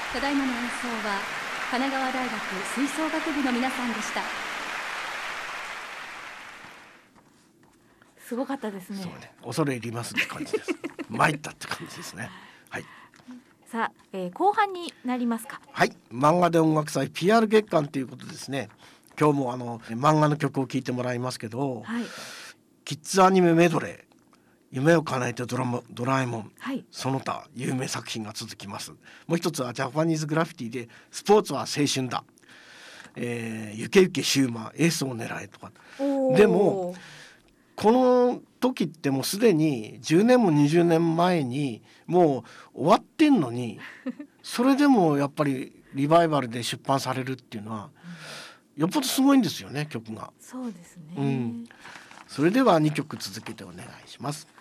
ただいまの演奏は神奈川大学吹奏楽部の皆さんでした。 すごかったですね。 そうね、恐れ入りますって感じです参ったって感じですね。はい。 さあ、後半になりますか。 はい、漫画で音楽祭 PR 月間ということですね。今日も漫画の曲を聴いてもらいますけど、 はい、 キッズアニメメドレー、夢を叶えてドラえもん、 はい、 その他有名作品が続きます。もう一つはジャパニーズグラフィティでスポーツは青春だ、ゆけゆけシューマーエースを狙えとか。でもこの時ってもうすでに10年も20年前にもう終わってんのにそれでもやっぱりリバイバルで出版されるっていうのはよっぽどすごいんですよね、曲が。 そうですね、 それでは2曲続けてお願いします。